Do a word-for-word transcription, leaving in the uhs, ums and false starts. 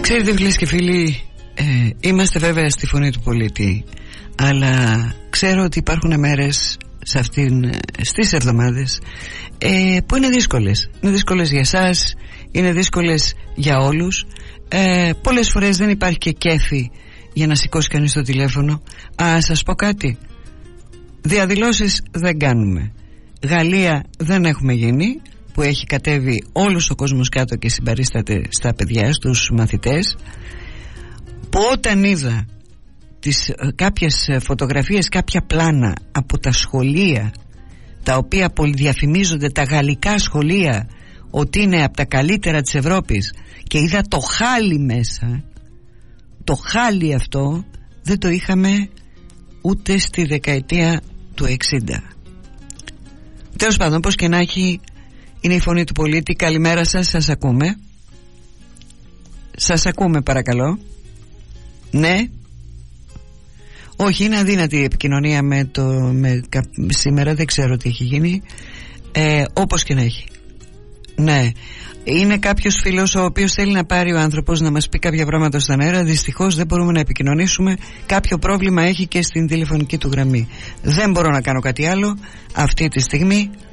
Ξέρετε φίλες και φίλοι, ε, είμαστε βέβαια στη φωνή του πολίτη, αλλά ξέρω ότι υπάρχουν μέρες σε αυτήν, στις εβδομάδες ε, που είναι δύσκολες. Είναι δύσκολες για εσάς, είναι δύσκολες για όλους. ε, Πολλές φορές δεν υπάρχει και κέφι για να σηκώσει κανείς το τηλέφωνο. Α, σας πω κάτι, διαδηλώσεις δεν κάνουμε. Γαλλία δεν έχουμε γίνει, που έχει κατέβει όλος ο κόσμος κάτω και συμπαρίσταται στα παιδιά, στους μαθητές, που όταν είδα τις, κάποιες φωτογραφίες, κάποια πλάνα από τα σχολεία τα οποία πολυδιαφημίζονται, τα γαλλικά σχολεία, ότι είναι από τα καλύτερα της Ευρώπης, και είδα το χάλι μέσα, το χάλι αυτό δεν το είχαμε ούτε στη δεκαετία του εξήντα. Τέλος πάντων, πως και να έχει, είναι η φωνή του πολίτη. Καλημέρα σας, σας ακούμε. Σας ακούμε παρακαλώ. Ναι. Όχι, είναι αδύνατη η επικοινωνία με το, με, σήμερα, δεν ξέρω τι έχει γίνει. ε, Όπως και να έχει. Ναι. Είναι κάποιος φίλος ο οποίος θέλει να πάρει ο άνθρωπος να μας πει κάποια πράγματα στον αέρα. Δυστυχώς δεν μπορούμε να επικοινωνήσουμε. Κάποιο πρόβλημα έχει και στην τηλεφωνική του γραμμή. Δεν μπορώ να κάνω κάτι άλλο αυτή τη στιγμή.